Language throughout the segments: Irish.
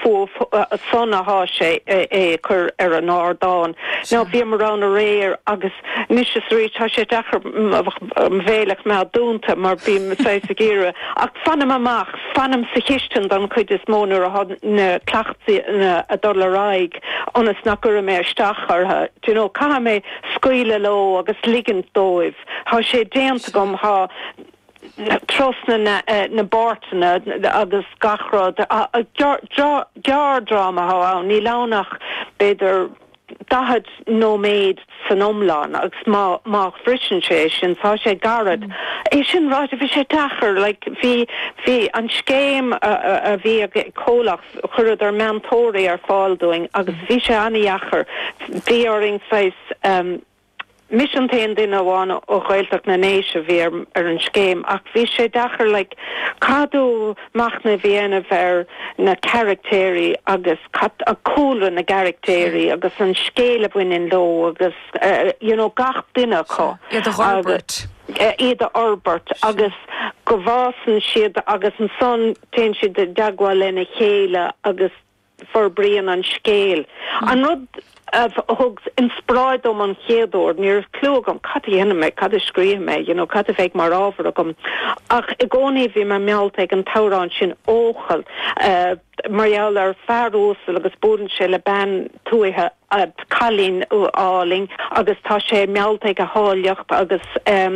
fuh sonna há sé chur an ádáin. Ná bhí mar an a réir agus níos rí tá sé dechar bhéalach me dúnta mar bí sé sa gíire. Ach fanam amach, fanam sa chiisten don chuid is mónar na clachtaí a dollarráig onas na gur mé stachartha. You know, cá mé scuile lo agus ligant dóibh. Há sé déanta gom há trosna na Bartana agus gachrod jar drama há ní lánach beidir dahad nóméid san omláin agus má frisin sé sin tá sé garad. É sin ráid a bhí sé dachar, bhí an scéim a bhí cólach churad ar mentóirí ar fáildúing agus bhí sé aníachar bhí oring sais mission tain din aháin ó ghailteach na néise bhí ar an scéim ach bhí sé dachar cadú machna bhíana bhar na charactéri agus a coolla na charactéri agus an scéile buinin lo agus gach duine có. Iad Albert. Iad Albert agus go bhásan siad agus an son tain siad de dagháil lena chéile agus forbrian an scéil. An rud hugs inspiraid om an chéadúir níor clúg am cad dhéana me, cad scríomh me, cad bheith mar ábhar agam. Ach i gcónaí bhí me meallt ag an tárán sin óchal marall ar fearúsal agus búdan sé le ben túithe chalín áling agus tá sé meallt ag a háiliocht agus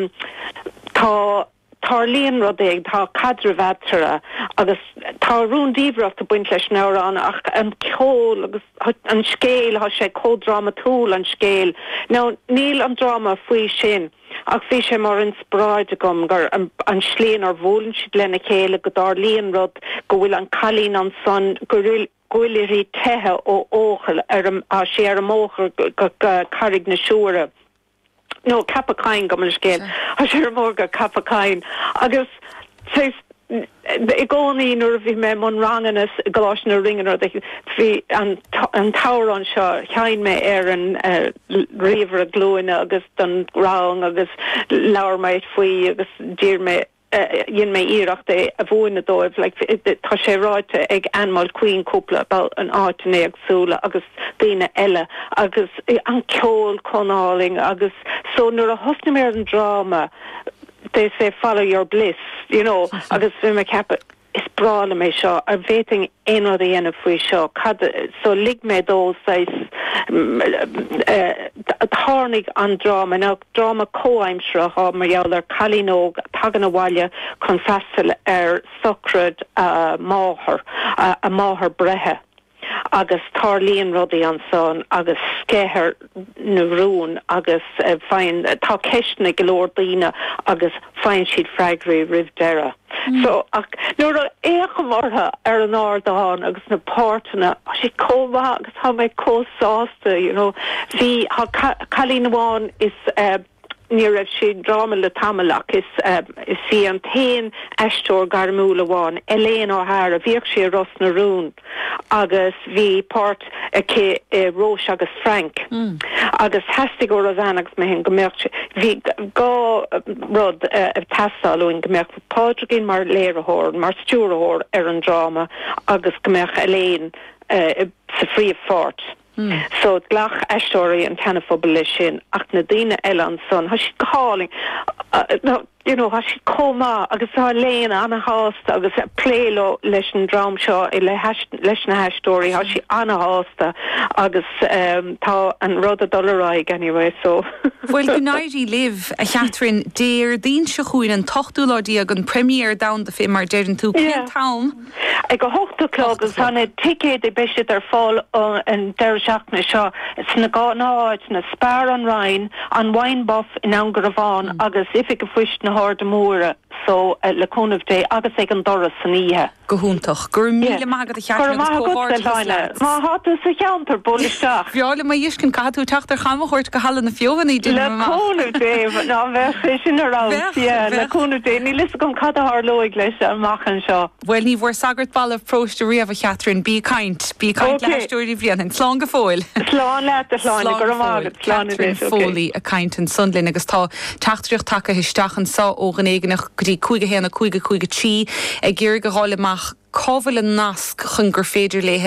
tá líon rud ag tá cadre bheittere agus tá rún díomhreacht a buint leis nárán ach an ceol agus an scéil há sé códrama túl an scéil. Ná níl an drama faoi sin ach bhí sé mar inspiraid agam gur an slíon ar bhólann siad lena chéile go dár líon rud go bhfuil an chalín an son goileirí tethe ó óchal a sé ar an móchar go carrig na siúra. No, Capacain gomel scéil. Ha sé morga Capacain. Agus, I gcónaí nuair bhí me mon ranganas galás na ringan bhí an tárán seo cheann me ar an riomhar a glúine agus don rang agus leabhar méid faoi agus dír me dhéon mé íireachta a bhúna dóibh tá sé ráite ag anmáil cuioin cúpla about an áitina agsúla agus daoine eile agus an ceol conáling agus so nuair a thosna mé an drama they say follow your bliss, agus bhí me ceapa is brála mé seo ar bhéting éon dhéanamh faoi seo so lig mé dó tháinig an drama ná drama cóaimsre há marall ar chalínóg tagan a bhaile chun freastal ar socrad máthair a máthair brethe agus tarlíon rudaí an son agus scéthir na rún agus féin tá ceistna go leor daoine agus féin siad freigraí rih deire. So nuair a éachmhartha ar an ádáin agus na páirteanna si cómha agus tá méid cósáasta, bhí chalín amháin is ní raibh sé drama le tamalaach is sí an tain eistóir garmúla bháin Elaine O'Hara bhíoh sé Ross na Rún agus bhí páirt Rose agus Frank agus heistigh ó Rosannagus me hen gombeocht bhí gá rud tasáúin gombeocht Pádraigín mar léirethóir mar stúrthóir ar an drama agus gombeocht Elaine sa fríomh fort. So glach eistóirí an tanafobal lei sin ach na daoine eile an son, has si cáling has si cómá agus tá léana anna hásta agus plélo leis an drám seo leis na heistóirí, has si anna hásta agus tá an rud a dollarráig anyway, so. Well, United live a Catherine déir dín se chuin an tochtúládí ag an premier down de fé mar déirin tú town. Ag go hochtúlá agus hanna ticket de beisiid ar fáil an deir seachna seo sna gánáid na spar an Rhein an Weinboff in Angarabán agus ifig a fuist na hard móra so le cónamh dé agus ag an doras san ihe. Gohúntaach gur míle mágad a chearna má hátu sa cheantar bolisteach. Fiála má dhiscin catú teachtar chamachúirt go hallan na fiomhaní le cónamh dé ná bheith sin ará le cónamh dé ní lis gom cadathar loig leis an machchan seo. Well, ní bhór sagart ball of próiste riamh a Catherine bí caint leistúirí bhríanana slán go fóil. Slán le a sláánna gur mágad Catherine Foley a caint an Sunlin agus tá teachtaríocht take histeachchan sa ógan éigenach go dtí chuige héanana chuige tí ag ggéir go hála amach cóbhfuil an nasc chun gur féidir léthe